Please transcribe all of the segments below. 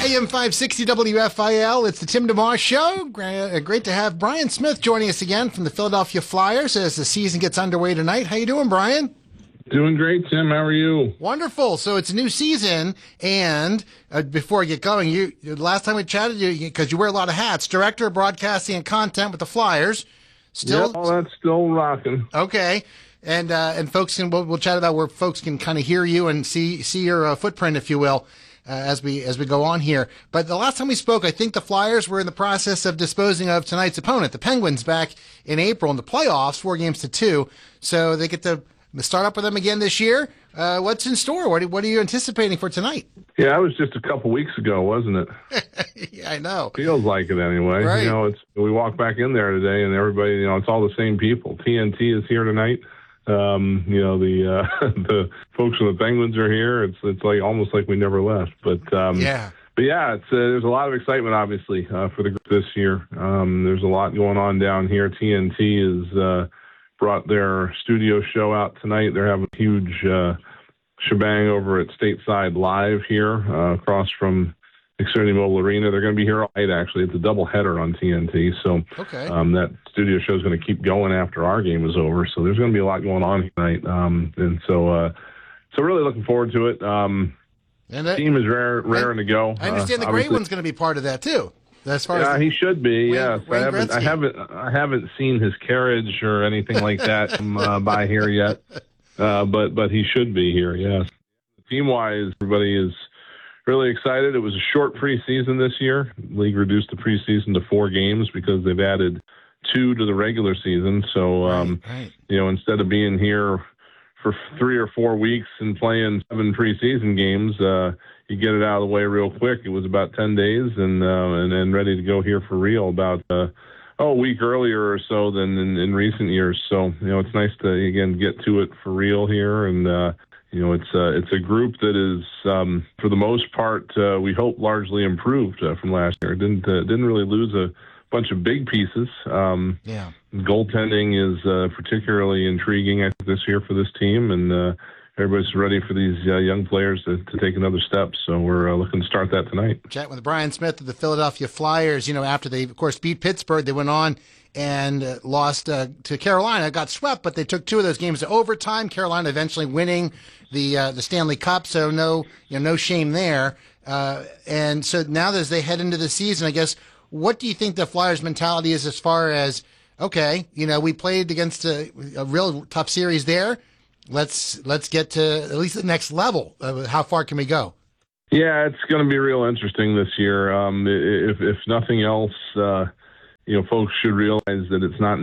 AM 560 WFIL, it's the Tim DeMoss Show. Great to have Brian Smith joining us again from the Philadelphia Flyers as the season gets underway tonight. How you doing, Brian? Doing great, Tim. How are you? Wonderful. So it's a new season, and before I get going, the last time we chatted, because you wear a lot of hats, Director of Broadcasting and Content with the Flyers. Still, yep, that's still rocking. Okay. And folks we'll chat about where folks can kind of hear you and see your footprint, if you will. As we go on here. But the last time we spoke, I think the Flyers were in the process of disposing of tonight's opponent, the Penguins, back in April in the playoffs, 4-2. So they get to start up with them again this year. What's in store? What are you anticipating for tonight? Yeah, it was just a couple weeks ago, wasn't it? Yeah, I know. Feels like it anyway. Right. We walk back in there today and everybody, it's all the same people. TNT is here tonight. The folks from the Penguins are here. It's like almost like we never left. But yeah, there's a lot of excitement obviously for the group this year. There's a lot going on down here. TNT has brought their studio show out tonight. They're having a huge shebang over at Stateside Live here across from Xfinity Mobile Arena. They're going to be here all night, actually. It's a doubleheader on TNT. So okay. That studio show is going to keep going after our game is over. So there's going to be a lot going on tonight. And so really looking forward to it. And the team is raring to go. I understand the Great One's going to be part of that, too. As far as he should be. Wayne I haven't seen his carriage or anything like that by here yet. But he should be here, yes. Team-wise, everybody is really excited. It was a short preseason this year. The league reduced the preseason to 4 games because they've added 2 to the regular season. So, right. Instead of being here for 3 or 4 weeks and playing 7 preseason games, you get it out of the way real quick. It was about 10 days and then ready to go here for real about a week earlier or so than in recent years. So, it's nice to, again, get to it for real here. And, it's a group that is, for the most part, we hope largely improved from last year. Didn't really lose a bunch of big pieces. Goaltending is particularly intriguing, I think, this year for this team, and everybody's ready for these young players to take another step. So we're looking to start that tonight. Chatting with Brian Smith of the Philadelphia Flyers. After they, of course, beat Pittsburgh, they went on and lost to Carolina. Got swept, but they took 2 of those games to overtime. Carolina eventually winning the Stanley Cup, so no shame there. And so now as they head into the season, I guess, what do you think the Flyers' mentality is as far as, okay, we played against a real tough series there. Let's get to at least the next level. How far can we go? Yeah, it's going to be real interesting this year. If nothing else, folks should realize that it's not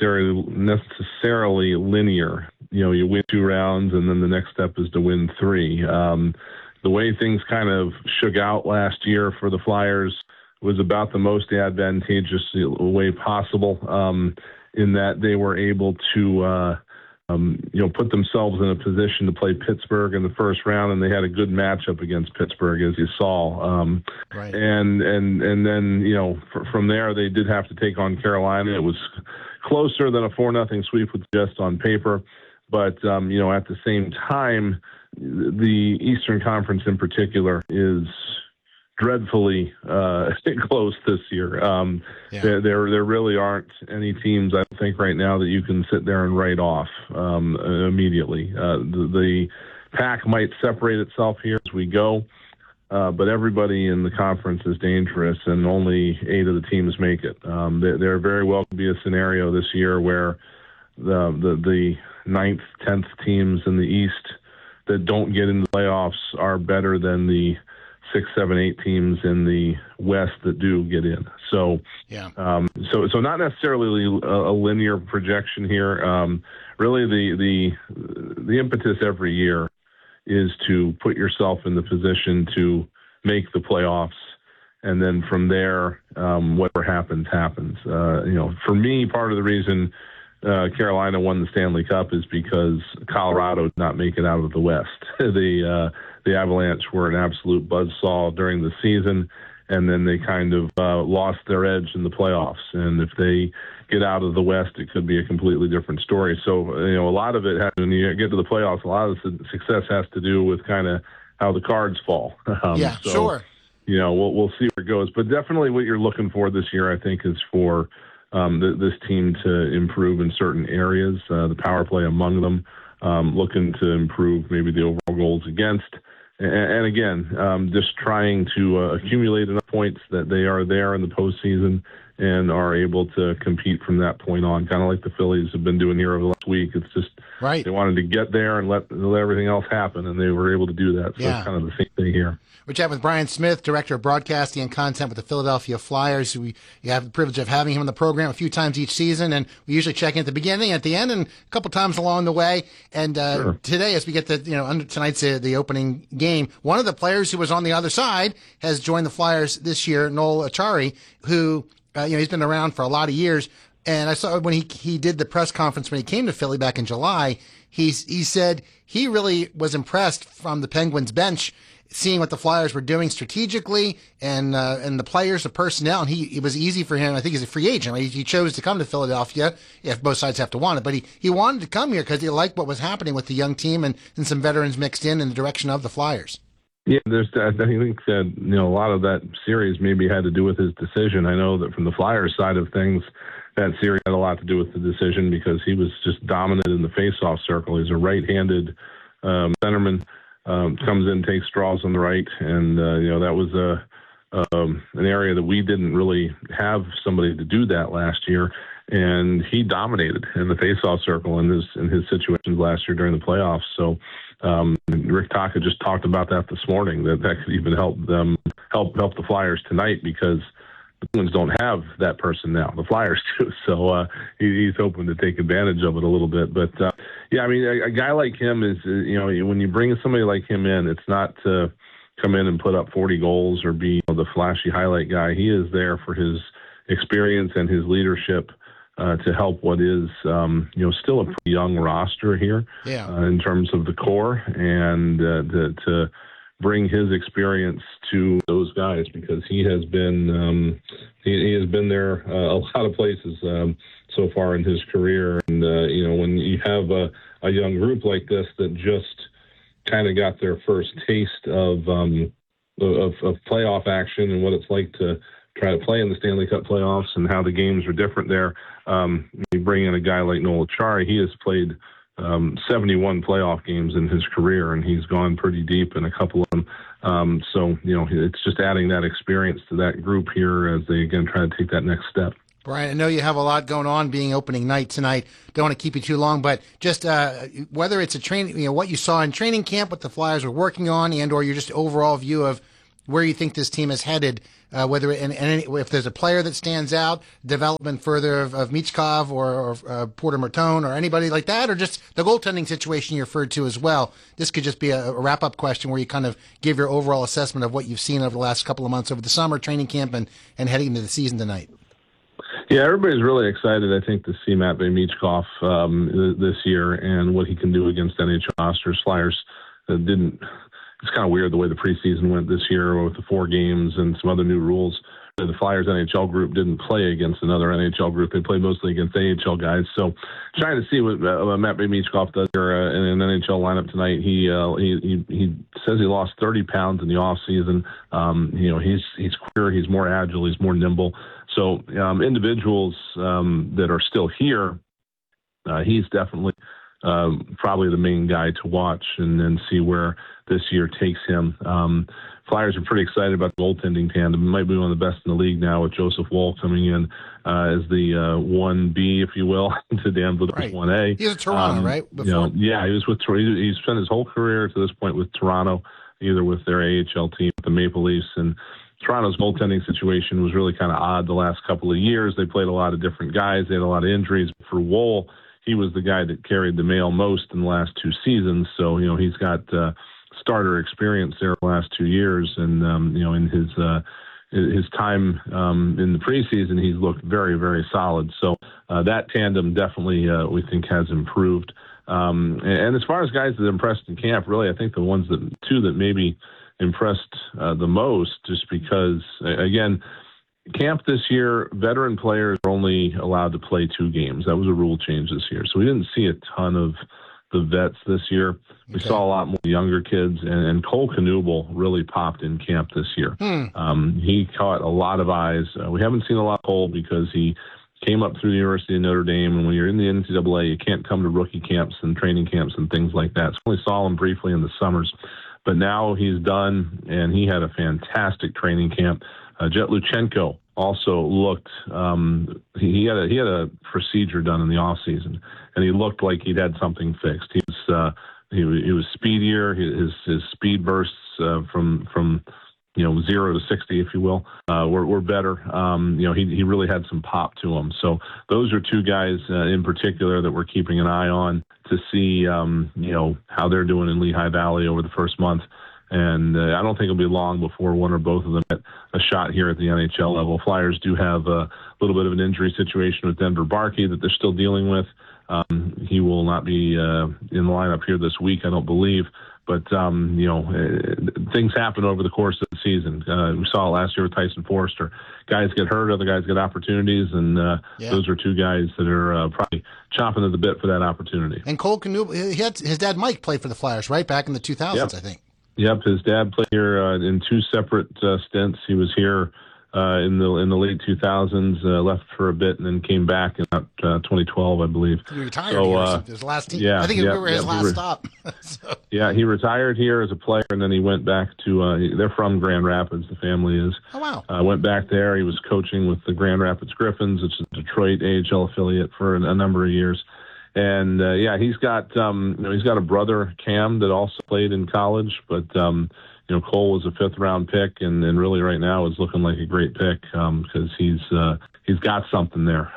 necessarily linear. You win 2 rounds, and then the next step is to win 3. The way things kind of shook out last year for the Flyers was about the most advantageous way possible, in that they were able to put themselves in a position to play Pittsburgh in the first round, and they had a good matchup against Pittsburgh, as you saw. Right. And then, from there, they did have to take on Carolina. It was closer than a 4-0 sweep with just on paper. But, at the same time, the Eastern Conference in particular is dreadfully close this year. There really aren't any teams, I think, right now that you can sit there and write off immediately. The pack might separate itself here as we go, but everybody in the conference is dangerous, and only 8 of the teams make it. There very well could be a scenario this year where the 9th, 10th teams in the East that don't get into the playoffs are better than the 6, 7, 8 teams in the West that do get in. So, so not necessarily a linear projection here. Really, the impetus every year is to put yourself in the position to make the playoffs, and then from there, whatever happens. For me, part of the reason Carolina won the Stanley Cup is because Colorado did not make it out of the West. The Avalanche were an absolute buzzsaw during the season, and then they kind of lost their edge in the playoffs. And if they get out of the West, it could be a completely different story. So, a lot of it, when you get to the playoffs, a lot of the success has to do with kind of how the cards fall. Sure. we'll see where it goes. But definitely what you're looking for this year, I think, is for this team to improve in certain areas, the power play among them, looking to improve maybe the overall goals against. And again, just trying to accumulate enough points that they are there in the postseason and are able to compete from that point on, kind of like the Phillies have been doing here over the last week. It's just right. They wanted to get there and let everything else happen, and they were able to do that. So It's kind of the same thing here. We're chatting with Brian Smith, Director of Broadcasting and Content with the Philadelphia Flyers. You have the privilege of having him on the program a few times each season, and we usually check in at the beginning, at the end, and a couple times along the way. And Today, as we get to tonight's the opening game, one of the players who was on the other side has joined the Flyers this year, Noel Acciari, who he's been around for a lot of years. And I saw when he did the press conference when he came to Philly back in July, he said he really was impressed from the Penguins bench, seeing what the Flyers were doing strategically and the players, the personnel. And it was easy for him. I think he's a free agent. Right? He chose to come to Philadelphia if both sides have to want it. But he wanted to come here because he liked what was happening with the young team and some veterans mixed in the direction of the Flyers. Yeah, I think that a lot of that series maybe had to do with his decision. I know that from the Flyers side of things, that series had a lot to do with the decision because he was just dominant in the faceoff circle. He's a right-handed centerman, comes in, takes draws on the right, and that was an area that we didn't really have somebody to do that last year. And he dominated in the faceoff circle in his situations last year during the playoffs. So Rick Taka just talked about that this morning, that could even help the Flyers tonight because the Penguins don't have that person now. The Flyers do. So he's hoping to take advantage of it a little bit. But, a guy like him is, when you bring somebody like him in, it's not to come in and put up 40 goals or be the flashy highlight guy. He is there for his experience and his leadership to help what is, still a pretty young roster here in terms of the core, and to bring his experience to those guys because he has been he has been there a lot of places so far in his career, and when you have a young group like this that just kind of got their first taste of playoff action and what it's like to try to play in the Stanley Cup playoffs and how the games are different there. You bring in a guy like Noel Acciari, he has played 71 playoff games in his career, and he's gone pretty deep in a couple of them. It's just adding that experience to that group here as they, again, try to take that next step. Brian, I know you have a lot going on being opening night tonight. Don't want to keep you too long, but just whether it's a training, what you saw in training camp, what the Flyers were working on, and or your just overall view of where you think this team is headed, whether if there's a player that stands out, development further of Michkov or Porter Martone or anybody like that, or just the goaltending situation you referred to as well. This could just be a wrap-up question where you kind of give your overall assessment of what you've seen over the last couple of months over the summer training camp and heading into the season tonight. Yeah, everybody's really excited, I think, to see Matvei Michkov this year and what he can do against NHL rosters. Flyers didn't. It's kind of weird the way the preseason went this year with the 4 games and some other new rules. The Flyers NHL group didn't play against another NHL group. They played mostly against AHL guys. So trying to see what Matvei Michkov does here in an NHL lineup tonight. He says he lost 30 pounds in the off season. He's quicker, he's more agile, he's more nimble. So individuals that are still here, he's definitely probably the main guy to watch and then see where this year takes him. Flyers are pretty excited about the goaltending tandem. It might be one of the best in the league now with Joseph Woll coming in as the 1B, if you will, to Dan Vladar's 1A. He was at Toronto, right? Before? He was with Toronto. He spent his whole career to this point with Toronto, either with their AHL team, the Maple Leafs, and Toronto's goaltending situation was really kind of odd the last couple of years. They played a lot of different guys. They had a lot of injuries. For Woll, he was the guy that carried the mail most in the last 2 seasons. So, he's got starter experience there the last 2 years. And, in his time in the preseason, he's looked very, very solid. So that tandem definitely, we think, has improved. And as far as guys that impressed in camp, really, I think the two that maybe impressed the most, just because, again, camp this year, veteran players are only allowed to play 2 games. That was a rule change this year. So we didn't see a ton of the vets this year. We saw a lot more younger kids, and Cole Knuble really popped in camp this year. He caught a lot of eyes. We haven't seen a lot of Cole because he came up through the University of Notre Dame, and when you're in the NCAA, you can't come to rookie camps and training camps and things like that. So we only saw him briefly in the summers, but now he's done, and he had a fantastic training camp. Jet Luchenko also looked. He had a procedure done in the off season, and he looked like he'd had something fixed. He was speedier. His speed bursts from 0 to 60, if you will, were better. He really had some pop to him. So those are two guys in particular that we're keeping an eye on to see, how they're doing in Lehigh Valley over the first month. And I don't think it'll be long before one or both of them get a shot here at the NHL level. Flyers do have a little bit of an injury situation with Denver Barkey that they're still dealing with. He will not be in the lineup here this week, I don't believe. But, things happen over the course of the season. We saw it last year with Tyson Forrester. Guys get hurt, other guys get opportunities, and those are two guys that are probably chomping at the bit for that opportunity. And Cole Knuble, his dad Mike played for the Flyers, right, back in the 2000s, I think. Yep, his dad played here in two separate stints. He was here in the late 2000s, left for a bit, and then came back in 2012, I believe. He retired here. His last team. I think we were his last stop. So. Yeah, he retired here as a player, and then he went back to. They're from Grand Rapids. The family is. Oh wow. Went back there. He was coaching with the Grand Rapids Griffins, which is a Detroit AHL affiliate, for a number of years. And he's got he's got a brother, Cam, that also played in college, but Cole was a 5th round pick, and really right now is looking like a great pick because he's got something there.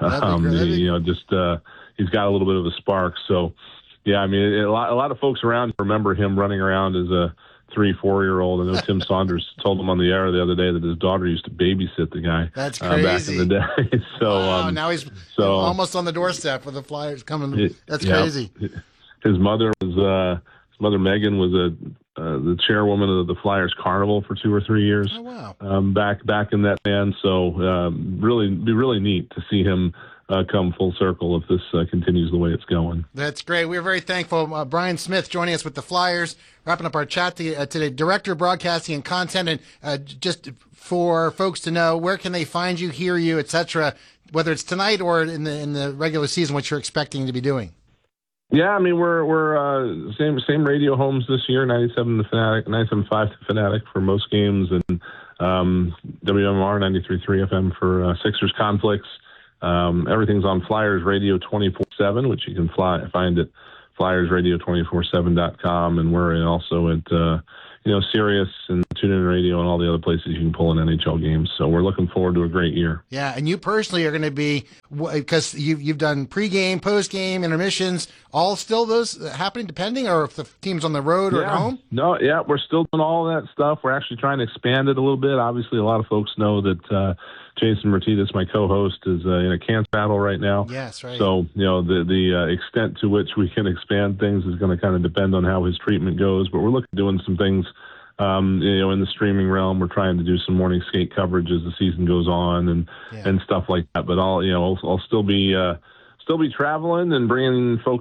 He's got a little bit of a spark. So a lot of folks around remember him running around as a 3-4-year-old. I know Tim Saunders told him on the air the other day that his daughter used to babysit the guy. That's crazy. Back in the day. So now he's almost on the doorstep with the Flyers coming. That's crazy. His mother Megan was the chairwoman of the Flyers Carnival for 2 or 3 years. Oh wow! Back in that band. So be really neat to see him come full circle if this continues the way it's going. That's great. We're very thankful. Brian Smith joining us with the Flyers, wrapping up our chat today. Director of Broadcasting and Content, and just for folks to know, where can they find you, hear you, etc., whether it's tonight or in the regular season, what you're expecting to be doing? Yeah, I mean we're same radio homes this year, 97 the Fanatic, 97.5 the Fanatic for most games, and WMR 93.3 FM for Sixers Conflicts. Everything's on Flyers Radio 24/7, which you can find at FlyersRadio247.com, and we're also at Sirius and TuneIn Radio and all the other places you can pull in NHL games. So we're looking forward to a great year. Yeah, and you personally are going to be, because you've done pregame, postgame, intermissions, all still those happening, depending, or if the team's on the road or at home? No, we're still doing all of that stuff. We're actually trying to expand it a little bit. Obviously, a lot of folks know that Jason Martinez, my co-host, is in a cancer battle right now. Yes, right. So, the extent to which we can expand things is going to kind of depend on how his treatment goes. But we're looking at doing some things, in the streaming realm. We're trying to do some morning skate coverage as the season goes on and stuff like that. But I'll still be traveling and bringing folks